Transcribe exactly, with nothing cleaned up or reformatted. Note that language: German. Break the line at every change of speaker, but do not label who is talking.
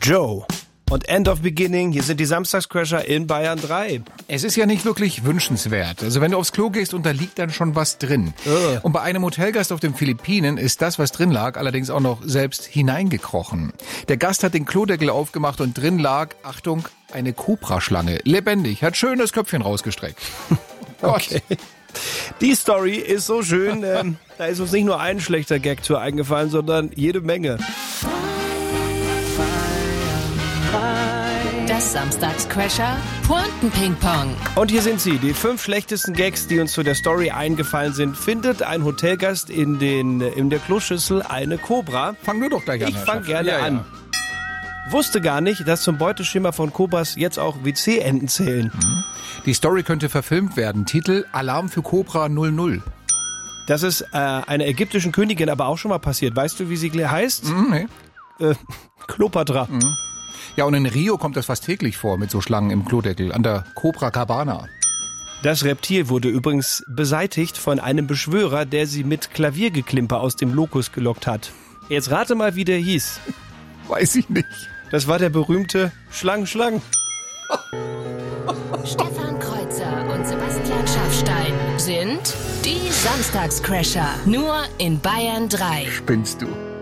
Joe und End of Beginning. Hier sind die Samstagscrasher in Bayern drei.
Es ist ja nicht wirklich wünschenswert. Also wenn du aufs Klo gehst und da liegt dann schon was drin.
Uh.
Und bei einem Hotelgast auf den Philippinen ist das, was drin lag, allerdings auch noch selbst hineingekrochen. Der Gast hat den Klodeckel aufgemacht und drin lag, Achtung, eine Kobraschlange. Lebendig, hat schön das Köpfchen rausgestreckt.
Okay. Die Story ist so schön, ähm, da ist uns nicht nur ein schlechter Gag zu eingefallen, sondern jede Menge.
Das Samstagscrasher Pointen-Ping-Pong.
Und hier sind sie, die fünf schlechtesten Gags, die uns zu der Story eingefallen sind. Findet ein Hotelgast in, den, in der Kloschüssel eine Kobra?
Fang du doch gleich an.
Ich
Herr
fang
Chef.
gerne
ja, ja.
an. Wusste gar nicht, dass zum Beuteschimmer von Kobras jetzt auch W C-Enten zählen.
Die Story könnte verfilmt werden. Titel Alarm für Cobra null null.
Das ist äh, einer ägyptischen Königin aber auch schon mal passiert. Weißt du, wie sie heißt?
Mhm, nee.
Äh, Kleopatra.
Mhm. Ja, und in Rio kommt das fast täglich vor mit so Schlangen im Klodeckel an der Copacabana.
Das Reptil wurde übrigens beseitigt von einem Beschwörer, der sie mit Klaviergeklimper aus dem Lokus gelockt hat. Jetzt rate mal, wie der hieß.
Weiß ich nicht.
Das war der berühmte Schlang Schlang.
Stefan Kreuzer und Sebastian Schaffstein sind die Samstagscrasher. Nur in Bayern drei.
Spinnst du?